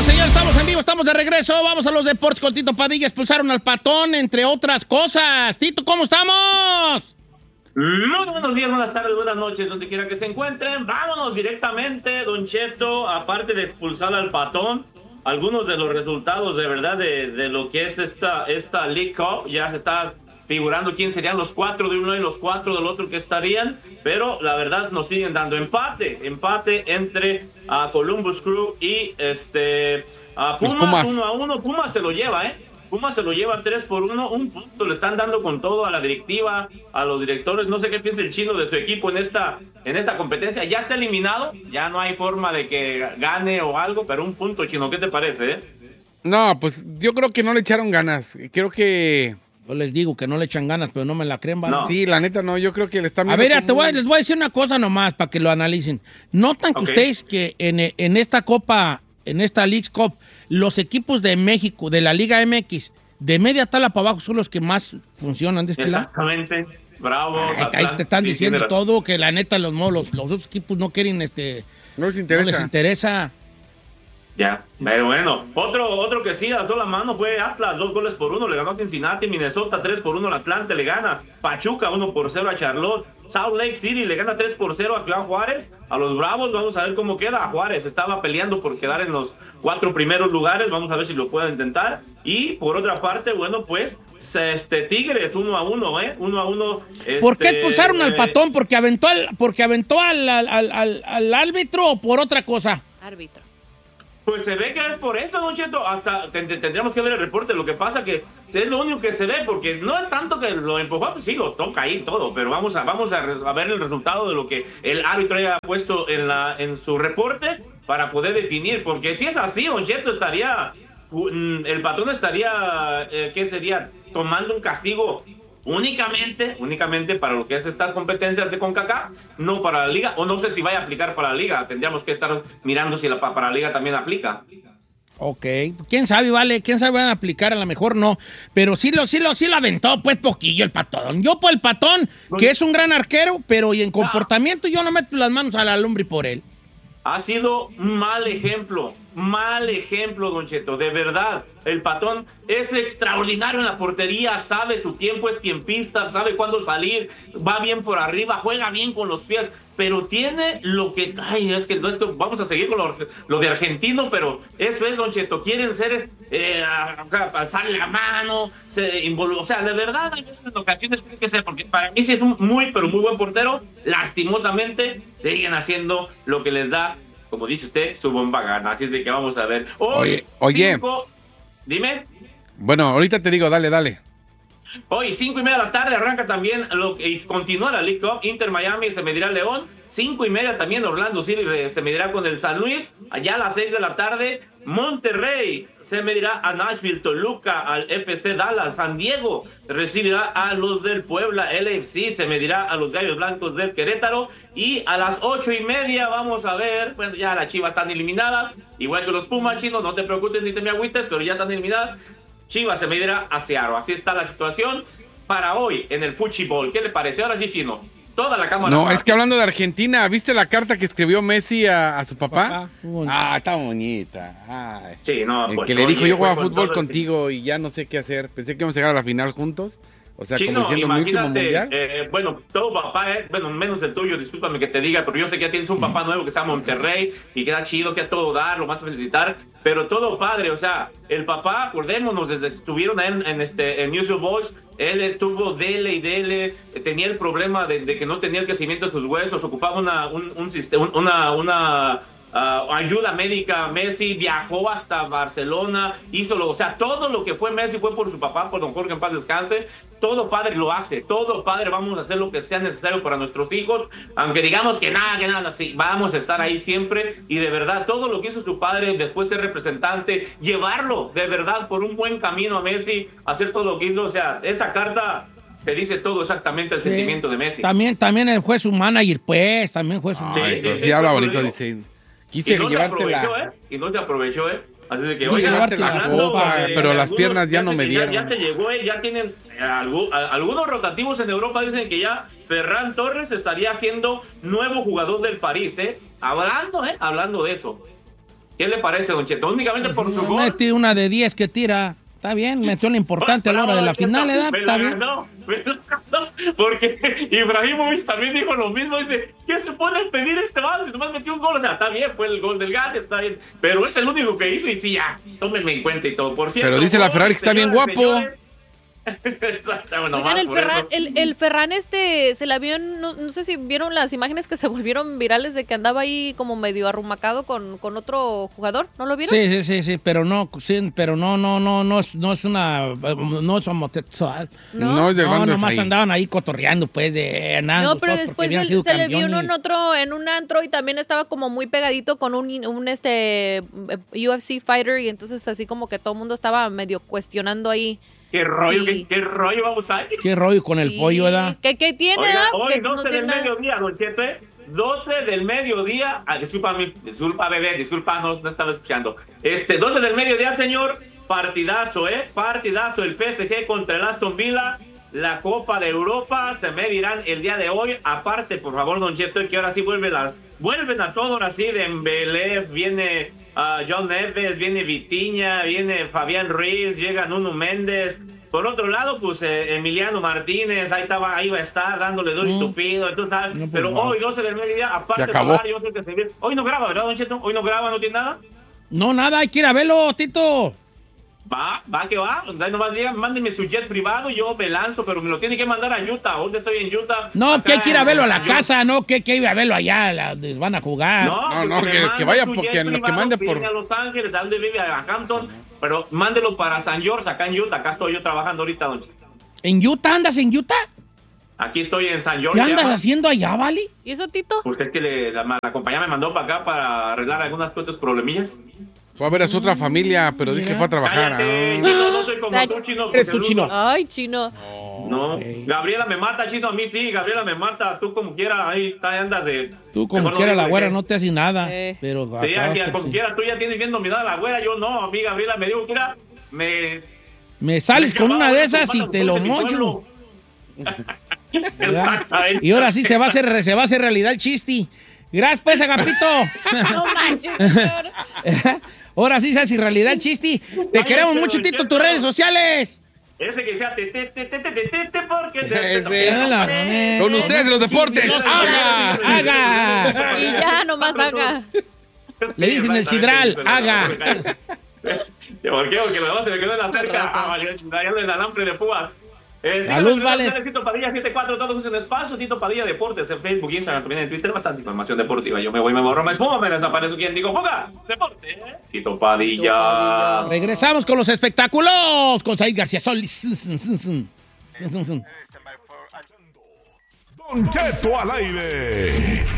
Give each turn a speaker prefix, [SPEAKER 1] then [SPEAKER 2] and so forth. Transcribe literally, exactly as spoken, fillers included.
[SPEAKER 1] señor, estamos en vivo, estamos de regreso. Vamos a los deportes con Tito Padilla. Expulsaron al Patón, entre otras cosas. Tito, ¿cómo estamos?
[SPEAKER 2] Muy buenos días, buenas tardes, buenas noches, donde quiera que se encuentren. Vámonos directamente, Don Cheto, aparte de expulsar al Patón, algunos de los resultados de verdad de, de lo que es esta, esta League Cup. Ya se está figurando quién serían los cuatro de uno y los cuatro del otro que estarían, pero la verdad nos siguen dando empate, empate entre uh, Columbus Crew y este uh, Pumas, Pumas, uno a uno. Pumas se lo lleva, ¿eh? Pumas se lo lleva tres por uno, un punto le están dando con todo a la directiva, a los directores. No sé qué piensa el Chino de su equipo en esta, en esta competencia. Ya está eliminado, ya no hay forma de que gane o algo, pero un punto, Chino, ¿qué te parece, eh?
[SPEAKER 3] No, pues yo creo que no le echaron ganas. Creo que...
[SPEAKER 1] Yo les digo que no le echan ganas, pero no me la creen, ¿vale?
[SPEAKER 3] No. Sí, la neta no, yo creo que le están...
[SPEAKER 1] A ver, te voy, les voy a decir una cosa nomás para que lo analicen. ¿Notan que okay. ustedes que en, en esta Copa, en esta League Cup, los equipos de México, de la Liga M X, de media tabla para abajo son los que más funcionan de este
[SPEAKER 2] Exactamente.
[SPEAKER 1] lado?
[SPEAKER 2] Exactamente, bravo.
[SPEAKER 1] Ay, ahí te están sí, diciendo todo, que la neta los, los, los otros equipos no quieren, este...
[SPEAKER 3] No les interesa.
[SPEAKER 1] No les interesa.
[SPEAKER 2] Ya, pero bueno, otro, otro que sí alzó la mano fue Atlas, dos goles por uno, le ganó a Cincinnati, Minnesota tres por uno al Atlante, le gana Pachuca uno por cero a Charlotte, Salt Lake City le gana tres por cero a Ciudad Juárez, a los Bravos, vamos a ver cómo queda. Juárez estaba peleando por quedar en los cuatro primeros lugares, vamos a ver si lo pueden intentar. Y por otra parte, bueno, pues este Tigres uno a uno, eh, uno a uno. Este,
[SPEAKER 1] ¿Por qué expulsaron al Patón? ¿Porque aventó al, porque aventó al, al, al, al árbitro o por otra cosa?
[SPEAKER 4] Árbitro.
[SPEAKER 2] Pues se ve que es por eso, Don Cheto. Hasta tendríamos que ver el reporte. Lo que pasa que es lo único que se ve, porque no es tanto que lo empujó, pues sí, lo toca ahí todo, pero vamos a vamos a, a ver el resultado de lo que el árbitro haya puesto en la en su reporte para poder definir, porque si es así, Don Cheto, estaría, el Patón estaría, eh, ¿qué sería? Tomando un castigo únicamente, únicamente para lo que es estas competencias de CONCACAF, no para la liga, o no sé si vaya a aplicar para la liga. Tendríamos que estar mirando si la, para la liga también aplica.
[SPEAKER 1] Ok, quién sabe, vale, quién sabe van a aplicar, a lo mejor no, pero sí lo, sí lo, sí lo aventó, pues poquillo el Patón. Yo por el Patón, que es un gran arquero, pero y en comportamiento yo no meto las manos a la lumbre por él.
[SPEAKER 2] Ha sido un mal ejemplo, mal ejemplo, Don Cheto, de verdad. El Patón es extraordinario en la portería, sabe su tiempo, es tiempista, sabe cuándo salir, va bien por arriba, juega bien con los pies, pero tiene lo que... Ay, es que no es que vamos a seguir con lo, lo de argentino, pero eso es, Don Cheto, quieren ser, eh, alzarle la mano, se involu- o sea, de verdad, hay veces en ocasiones tiene que ser, porque para mí sí es un muy, pero muy buen portero, lastimosamente siguen haciendo lo que les da, como dice usted, su bomba gana. Así es de que vamos a ver. Hoy,
[SPEAKER 3] oye, oye.
[SPEAKER 2] Cinco, dime.
[SPEAKER 3] Bueno, ahorita te digo, dale, dale.
[SPEAKER 2] Hoy, cinco y media de la tarde, arranca también lo que continúa la League Cup. Inter Miami se medirá León. Cinco y media también Orlando City se medirá con el San Luis. Allá a las seis de la tarde, Monterrey se medirá a Nashville, Toluca, al F C Dallas, San Diego recibirá a los del Puebla, L A F C se medirá a los Gallos Blancos del Querétaro, y a las ocho y media vamos a ver, bueno, ya las Chivas están eliminadas, igual que los Pumas, Chino, no te preocupes ni te me agüites, pero ya están eliminadas. Chivas se medirá a Seattle, así está la situación para hoy en el fútbol. ¿Qué le parece? Ahora sí, Chino. Toda la cámara.
[SPEAKER 3] No, es que hablando de Argentina, ¿viste la carta que escribió Messi a, a su papá?
[SPEAKER 1] Papá,
[SPEAKER 3] ah, está bonita. Ay.
[SPEAKER 2] Sí, no,
[SPEAKER 3] el
[SPEAKER 2] pues,
[SPEAKER 3] que le dijo,
[SPEAKER 2] oye,
[SPEAKER 3] yo juego
[SPEAKER 2] pues,
[SPEAKER 3] fútbol
[SPEAKER 2] todo,
[SPEAKER 3] contigo sí. Y ya no sé qué hacer. Pensé que íbamos a llegar a la final juntos. O sea,
[SPEAKER 2] Chino,
[SPEAKER 3] como diciendo mi último mundial.
[SPEAKER 2] Eh, bueno, todo papá, eh, bueno, menos el tuyo, discúlpame que te diga, pero yo sé que ya tienes un papá nuevo que se llama Monterrey y que da chido, que a todo dar, lo vas a felicitar, pero todo padre, o sea, el papá, acordémonos, desde que estuvieron en, en, este, en News Your Voice, él estuvo dele y dele, tenía el problema de, de que no tenía el crecimiento de sus huesos, ocupaba una, un, un sistema, una, una Uh, ayuda médica. Messi viajó hasta Barcelona, hizo lo, o sea, todo lo que fue Messi fue por su papá, por don Jorge, en paz descanse. Todo padre lo hace, todo padre vamos a hacer lo que sea necesario para nuestros hijos, aunque digamos que nada, que nada, sí, vamos a estar ahí siempre, y de verdad, todo lo que hizo su padre, después ser representante, llevarlo de verdad por un buen camino a Messi, hacer todo lo que hizo, o sea, esa carta te dice todo exactamente el sí. sentimiento de Messi.
[SPEAKER 1] También, también él fue su manager, pues, también fue su
[SPEAKER 3] Ay,
[SPEAKER 1] manager.
[SPEAKER 3] sí, sí, sí, sí, habla bonito, dice... Quise
[SPEAKER 2] y no
[SPEAKER 3] llevártela.
[SPEAKER 2] Se aprovechó, ¿eh? Y no se aprovechó, ¿eh? Así de que,
[SPEAKER 1] Quise
[SPEAKER 2] oiga,
[SPEAKER 1] llevarte la copa,
[SPEAKER 2] de,
[SPEAKER 3] pero
[SPEAKER 2] de
[SPEAKER 3] las piernas ya no me dieron.
[SPEAKER 2] Ya, ya se llegó, ¿eh? Ya tienen eh, algo, a, algunos rotativos en Europa dicen que ya Ferran Torres estaría siendo nuevo jugador del París, ¿eh? Hablando, ¿eh? Hablando de eso. ¿Qué le parece, Don Cheto? Únicamente por su gol.
[SPEAKER 1] Mete una de diez que tira. Está bien, mención importante a la hora de la final, ¿eh? Está bien.
[SPEAKER 2] No, porque Ibrahimovic también dijo lo mismo. Dice, ¿qué se puede pedir este balón? Si nomás metió un gol, o sea, está bien, fue el gol del Gante, está bien. Pero es el único que hizo y sí, ya, tómenme en cuenta y todo. Por cierto,
[SPEAKER 3] pero dice la Ferrari que está bien guapo.
[SPEAKER 2] Señores,
[SPEAKER 4] Oigan, el Ferran, el, el Ferran este, se la vio, no, no sé si vieron las imágenes que se volvieron virales de que andaba ahí como medio arrumacado con, con otro jugador, ¿no lo vieron?
[SPEAKER 1] Sí, sí, sí, sí, pero no, sí, pero no, no, no, no es, no es una, no es homosexual.
[SPEAKER 4] No,
[SPEAKER 3] no es del
[SPEAKER 1] No,
[SPEAKER 3] bando
[SPEAKER 1] nomás
[SPEAKER 3] ahí.
[SPEAKER 1] andaban ahí cotorreando, pues, de andando.
[SPEAKER 4] No, pero
[SPEAKER 1] todos,
[SPEAKER 4] después
[SPEAKER 1] porque habían
[SPEAKER 4] él-
[SPEAKER 1] sido
[SPEAKER 4] se le vio en
[SPEAKER 1] campeones.
[SPEAKER 4] un otro, en un antro y también estaba como muy pegadito con un, un este U F C fighter y entonces así como que todo el mundo estaba medio cuestionando ahí.
[SPEAKER 2] ¿Qué rollo,
[SPEAKER 4] Sí.
[SPEAKER 2] qué, qué rollo vamos a ir?
[SPEAKER 1] Qué rollo con el
[SPEAKER 4] Sí.
[SPEAKER 1] pollo, ¿verdad?
[SPEAKER 4] ¿Qué, qué tiene,
[SPEAKER 2] Oiga,
[SPEAKER 4] ah?
[SPEAKER 2] hoy
[SPEAKER 4] Que
[SPEAKER 2] doce
[SPEAKER 4] no
[SPEAKER 2] del
[SPEAKER 4] tiene nada.
[SPEAKER 2] mediodía, Don Cheto, ¿eh? doce del mediodía, ah, disculpa, mi, disculpa, bebé, disculpa, no, no estaba escuchando. Este, doce del mediodía, señor, partidazo, ¿eh? Partidazo, el P S G contra el Aston Villa, la Copa de Europa, se medirán el día de hoy. Aparte, por favor, Don Cheto, que ahora sí vuelven, las, vuelven a todo, ahora sí, Dembélé, viene uh, John Neves, viene Vitinha, viene Fabián Ruiz, llega Nuno Méndez. Por otro lado, pues eh, Emiliano Martínez, ahí estaba, ahí va a estar dándole duro y
[SPEAKER 1] Mm.
[SPEAKER 2] tupido, tú sabes.
[SPEAKER 1] No, pues,
[SPEAKER 2] pero
[SPEAKER 1] no.
[SPEAKER 2] hoy, doce del mediodía, aparte
[SPEAKER 3] Se
[SPEAKER 2] de
[SPEAKER 3] acabó.
[SPEAKER 2] hablar, yo sé que se viene. Hoy no graba, ¿verdad, Don Cheto? Hoy no graba, no tiene nada.
[SPEAKER 1] No, nada, hay que ir a verlo, Tito.
[SPEAKER 2] Va, va que va. Ahí nomás digan, mándenme su jet privado, yo me lanzo, pero me lo tiene que mandar a Utah. Ahorita estoy en Utah.
[SPEAKER 1] No,
[SPEAKER 2] acá
[SPEAKER 1] que hay que ir a verlo a la
[SPEAKER 2] en-
[SPEAKER 1] casa, no, que hay que ir a verlo allá, la- les van a jugar.
[SPEAKER 2] No,
[SPEAKER 3] No, no,
[SPEAKER 2] pues
[SPEAKER 3] que-
[SPEAKER 2] me
[SPEAKER 3] que
[SPEAKER 2] mande
[SPEAKER 3] vaya
[SPEAKER 2] su
[SPEAKER 3] porque
[SPEAKER 2] jet
[SPEAKER 3] lo que
[SPEAKER 2] privado,
[SPEAKER 3] mande
[SPEAKER 2] viene
[SPEAKER 3] por-
[SPEAKER 2] a Los Ángeles, ¿a dónde vive? A Hampton. Pero mándelo para San George, acá en Utah. Acá estoy yo trabajando ahorita, Don Cheto.
[SPEAKER 1] ¿En Utah andas en Utah?
[SPEAKER 2] Aquí estoy en San
[SPEAKER 1] ¿Qué
[SPEAKER 2] George.
[SPEAKER 1] andas
[SPEAKER 2] llama.
[SPEAKER 1] haciendo allá, Vali?
[SPEAKER 4] ¿Y eso, Tito?
[SPEAKER 2] Pues es que le- la, la compañía me mandó para acá para arreglar algunas cuantas problemillas.
[SPEAKER 3] Fue a ver a su otra familia, pero dije que fue a trabajar.
[SPEAKER 2] Cállate,
[SPEAKER 3] ah.
[SPEAKER 2] Chino, no soy como
[SPEAKER 4] O sea,
[SPEAKER 2] tú, Chino.
[SPEAKER 1] eres
[SPEAKER 2] porque
[SPEAKER 1] tú, Chino.
[SPEAKER 2] luego-
[SPEAKER 4] Ay, chino.
[SPEAKER 2] No,
[SPEAKER 1] Ok.
[SPEAKER 2] Gabriela me mata, Chino, a mí sí, Gabriela me mata, tú como quiera, ahí está, andas de...
[SPEAKER 1] Tú como
[SPEAKER 2] mejor no
[SPEAKER 1] quiera
[SPEAKER 2] digo
[SPEAKER 1] la
[SPEAKER 2] de
[SPEAKER 1] güera
[SPEAKER 2] qué.
[SPEAKER 1] no te hace nada,
[SPEAKER 4] Eh.
[SPEAKER 1] pero
[SPEAKER 2] Sí,
[SPEAKER 1] acá
[SPEAKER 2] aquí,
[SPEAKER 1] te-
[SPEAKER 2] como
[SPEAKER 1] sí.
[SPEAKER 2] quiera, tú ya tienes bien dominada la güera, yo no, a mí Gabriela me dijo, mira, me...
[SPEAKER 1] Me sales
[SPEAKER 2] me
[SPEAKER 1] con
[SPEAKER 2] llamaba
[SPEAKER 1] una de
[SPEAKER 2] de
[SPEAKER 1] esas
[SPEAKER 2] tu
[SPEAKER 1] y
[SPEAKER 2] mano,
[SPEAKER 1] te lo
[SPEAKER 2] de mi
[SPEAKER 1] mocho.
[SPEAKER 2] pueblo.
[SPEAKER 1] ¿Verdad?
[SPEAKER 2] Exactamente.
[SPEAKER 1] Y ahora sí se va a hacer, se va a hacer realidad el chiste. Gracias, pues, Agapito.
[SPEAKER 4] No manches, señor.
[SPEAKER 1] Ahora sí se hace realidad el chiste. Te
[SPEAKER 2] Ay,
[SPEAKER 1] queremos
[SPEAKER 2] pero
[SPEAKER 1] mucho,
[SPEAKER 2] el
[SPEAKER 1] Tito,
[SPEAKER 2] chiste-
[SPEAKER 1] tus redes sociales.
[SPEAKER 2] Ese que decía, te, te, te, te, te, te, te, te, porque... te-
[SPEAKER 3] Ese.
[SPEAKER 2] te-
[SPEAKER 1] Hola,
[SPEAKER 4] Eh,
[SPEAKER 3] Con ustedes, los deportes.
[SPEAKER 2] No,
[SPEAKER 3] ¡Haga!
[SPEAKER 1] Haga.
[SPEAKER 4] Y ya, nomás haga.
[SPEAKER 1] Le dicen el sidral, haga.
[SPEAKER 2] ¿Por qué? Porque luego se me quedó en la cerca.
[SPEAKER 4] razón.
[SPEAKER 2] Ah, vale, allá en el alambre de púas. Eh,
[SPEAKER 1] Salud,
[SPEAKER 2] síganme en
[SPEAKER 1] vale.
[SPEAKER 2] redes sociales, Tito Padilla setenta y cuatro, todos usan espacio. Tito Padilla Deportes en Facebook, Instagram, también en Twitter. Bastante información deportiva. Yo me voy, me borro, me esfumo, me desaparezco. ¿Quién digo? ¡Fuga! Deporte. Tito Padilla.
[SPEAKER 4] Padilla.
[SPEAKER 1] Regresamos con los espectáculos con Said García Sol.
[SPEAKER 5] Don Cheto al aire.